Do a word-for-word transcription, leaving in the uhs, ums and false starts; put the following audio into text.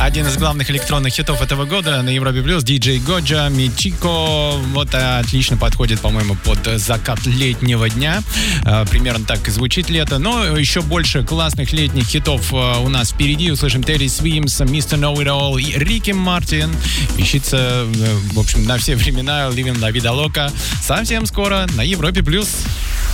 Один из главных электронных хитов этого года на Европе Плюс. Диджей Годжа, Мичико. Вот отлично подходит, по-моему, под закат летнего дня. Примерно так и звучит лето. Но еще больше классных летних хитов у нас впереди. Услышим Терри Свимс, мистер Know It All и Рики Мартин. Ищется, в общем, на все времена Living La Vida Loca. Совсем скоро на Европе Плюс.